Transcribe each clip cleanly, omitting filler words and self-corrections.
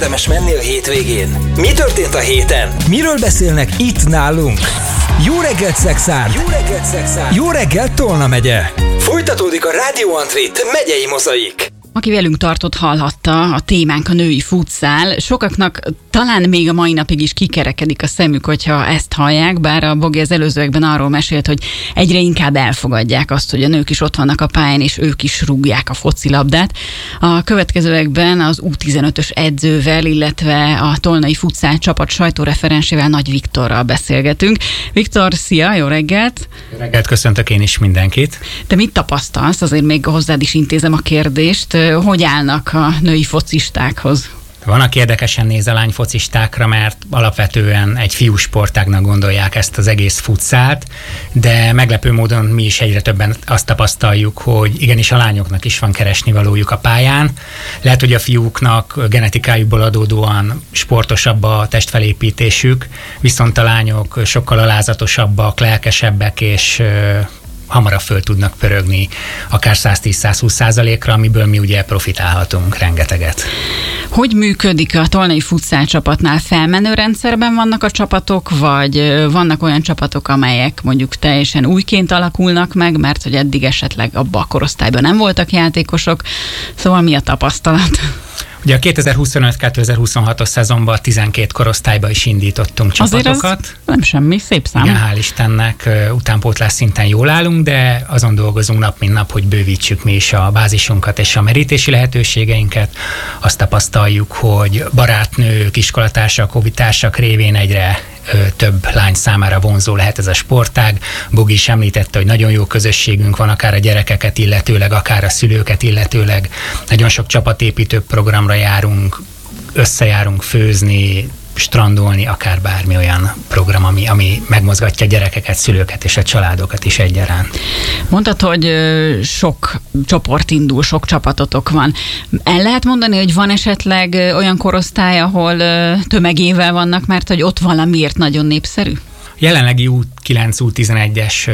érdemes menni a hétvégén? Mi történt a héten? Miről beszélnek itt nálunk? Jó reggelt, Szexárd! Jó reggelt, Szexárd! Jó reggelt, Tolna megye! Folytatódik a Rádió Antrit megyei mozaik. Aki velünk tartott, hallhatta, a témánk a női futszál. Sokaknak talán még a mai napig is kikerekedik a szemük, hogyha ezt hallják, bár a Bogi az előzőekben arról mesélt, hogy egyre inkább elfogadják azt, hogy a nők is ott vannak a pályán, és ők is rúgják a focilabdát. A következőekben az U15-ös edzővel, illetve a tolnai futszál csapat sajtóreferensével, Nagy Viktorral beszélgetünk. Viktor, szia, jó reggelt! Jó reggelt, köszöntök én is mindenkit! Te mit tapasztalsz? Azért még hozzád is intézem a kérdést. Hogy állnak a női focistákhoz? Vannak érdekesen néz a lányfocistákra, mert alapvetően egy fiúsportágnak gondolják ezt az egész futszált, de meglepő módon mi is egyre többen azt tapasztaljuk, hogy igenis a lányoknak is van keresnivalójuk a pályán. Lehet, hogy a fiúknak genetikájukból adódóan sportosabb a testfelépítésük, viszont a lányok sokkal alázatosabbak, lelkesebbek és hamarabb föl tudnak pörögni, akár 110-120%-ra, amiből mi ugye profitálhatunk rengeteget. Hogy működik a tolnai futszál csapatnál? Felmenő rendszerben vannak a csapatok, vagy vannak olyan csapatok, amelyek mondjuk teljesen újként alakulnak meg, mert hogy eddig esetleg abban a korosztályban nem voltak játékosok, szóval mi a tapasztalat? Ugye a 2025-2026-os szezonban 12 korosztályba is indítottunk csapatokat. Azért nem semmi, szép szám. Igen, hál' Istennek utánpótlás szinten jól állunk, de azon dolgozunk nap mint nap, hogy bővítsük mi is a bázisunkat és a merítési lehetőségeinket. Azt tapasztaljuk, hogy barátnők, iskolatársak, hobitársak révén egyre több lány számára vonzó lehet ez a sportág. Bogi is említette, hogy nagyon jó közösségünk van, akár a gyerekeket illetőleg, akár a szülőket illetőleg. Nagyon sok csapatépítő programra járunk, összejárunk főzni, strandolni, akár bármi olyan program, ami megmozgatja a gyerekeket, szülőket és a családokat is egyaránt. Mondtad, hogy sok csoport indul, sok csapatotok van. El lehet mondani, hogy van esetleg olyan korosztály, ahol tömegével vannak, mert hogy ott valamiért nagyon népszerű? Jelenlegi U9, U11-es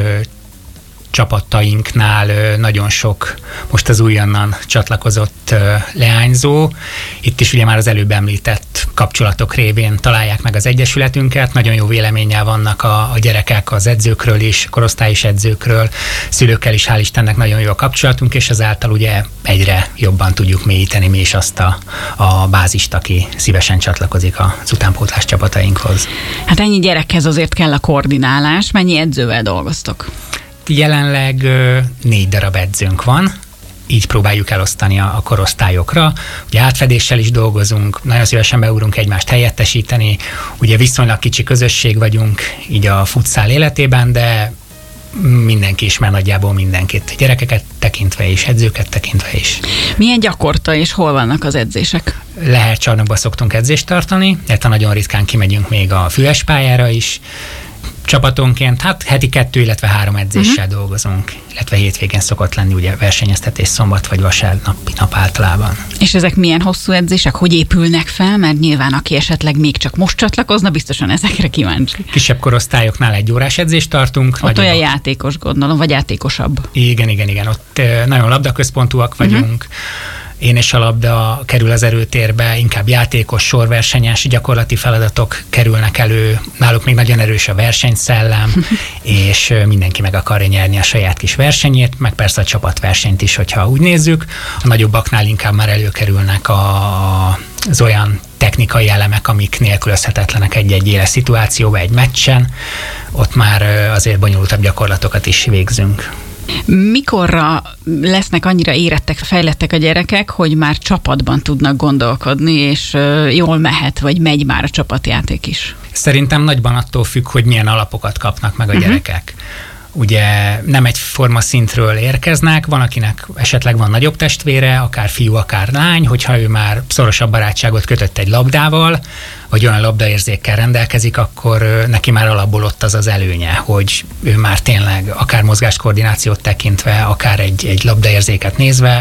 csapatainknál nagyon sok most az újonnan csatlakozott leányzó. Itt is ugye már az előbb említett kapcsolatok révén találják meg az egyesületünket. Nagyon jó véleménnyel vannak a gyerekek az edzőkről is, korosztályos edzőkről, szülőkkel is hál' Istennek nagyon jó a kapcsolatunk, és ezáltal ugye egyre jobban tudjuk mélyíteni mi is azt a bázist, aki szívesen csatlakozik az utánpótlás csapatainkhoz. Hát ennyi gyerekhez azért kell a koordinálás. Mennyi edzővel dolgoztok? Jelenleg 4 darab edzőnk van, így próbáljuk elosztani a korosztályokra. Ugye átfedéssel is dolgozunk, nagyon szívesen beugrunk egymást helyettesíteni. Ugye viszonylag kicsi közösség vagyunk így a futszál életében, de mindenki ismer nagyjából mindenkit, gyerekeket tekintve is, edzőket tekintve is. Milyen gyakorta és hol vannak az edzések? Lehet csarnokba szoktunk edzést tartani, illetve nagyon ritkán kimegyünk még a Füles pályára is. Csapatonként, hát heti 2, illetve 3 edzéssel dolgozunk, illetve hétvégén szokott lenni ugye versenyeztetés szombat vagy vasárnapi nap általában. És ezek milyen hosszú edzések? Hogy épülnek fel? Mert nyilván aki esetleg még csak most csatlakozna, biztosan ezekre kíváncsi. Kisebb korosztályoknál 1 órás edzést tartunk. Ott olyan játékos, gondolom, vagy játékosabb. Igen. Ott nagyon labdaközpontúak vagyunk. Én és a labda kerül az erőtérbe, inkább játékos, sorversenyes gyakorlati feladatok kerülnek elő. Náluk még nagyon erős a versenyszellem, és mindenki meg akarja nyerni a saját kis versenyét, meg persze a csapatversenyt is, hogyha úgy nézzük. A nagyobbaknál inkább már előkerülnek az olyan technikai elemek, amik nélkülözhetetlenek egy-egy éles szituációban, egy meccsen. Ott már azért bonyolultabb gyakorlatokat is végzünk. Mikorra lesznek annyira érettek, fejlettek a gyerekek, hogy már csapatban tudnak gondolkodni, és jól mehet, vagy megy már a csapatjáték is? Szerintem nagyban attól függ, hogy milyen alapokat kapnak meg a gyerekek. Ugye nem egyforma szintről érkeznek, van, akinek esetleg van nagyobb testvére, akár fiú, akár lány, hogyha ő már szorosabb barátságot kötött egy labdával, vagy olyan labdaérzékkel rendelkezik, akkor neki már alapból ott az előnye, hogy ő már tényleg akár mozgáskoordinációt tekintve, akár egy labdaérzéket nézve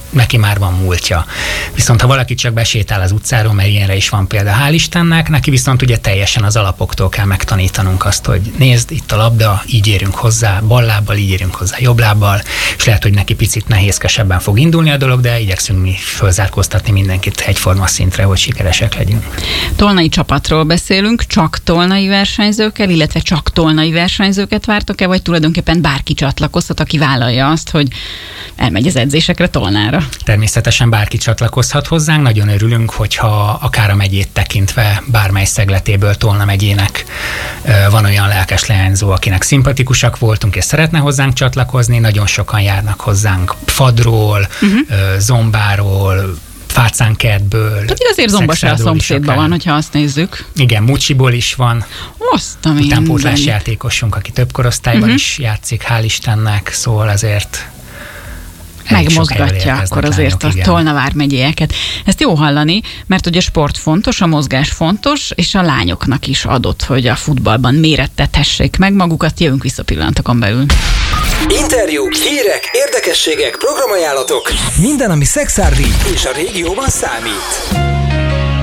neki már van múltja. Viszont ha valaki csak besétál az utcáról, mert ilyenre is van példa, hál' Istennek, neki viszont ugye teljesen az alapoktól kell megtanítanunk azt, hogy nézd, itt a labda, így érünk hozzá, bal lábbal, így érünk hozzá, jobb lábbal, és lehet, hogy neki picit nehézkesebben fog indulni a dolog, de igyekszünk mi fölzárkóztatni mindenkit egyforma szintre, hogy sikeresek legyünk. Tolnai csapatról beszélünk, csak tolnai versenyzőkkel, illetve csak tolnai versenyzőket vártok-e, vagy tulajdonképpen bárki csatlakozhat, aki vállalja azt, hogy elmegy az edzésekre Tolnára? Természetesen bárki csatlakozhat hozzánk, nagyon örülünk, hogyha akár a megyét tekintve bármely szegletéből Tolna megyének van olyan lelkes leányzó, akinek szimpatikusak voltunk, és szeretne hozzánk csatlakozni, nagyon sokan járnak hozzánk Fadról, Zombáról, Fácánkertből. Pedig azért Zomba se a szomszédban van, hogyha azt nézzük. Igen, Mucsiból is van. Utánpótlás mindenit. játékosunk, aki több korosztályban is játszik, hál' Istennek, szóval azért megmozgatja akkor azért a Tolna vármegyéket. Ezt jó hallani, mert ugye a sport fontos, a mozgás fontos, és a lányoknak is adott, hogy a futballban mérettethessék meg magukat. Jövünk vissza pillanatokon belül. Interjúk, hírek, érdekességek, programajánlatok. Minden, ami szexárdi és a régióban számít.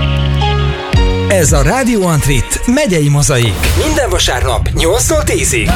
Ez a Radio Antrit megyei mozaik. Minden vasárnap 8-tól 10-ig.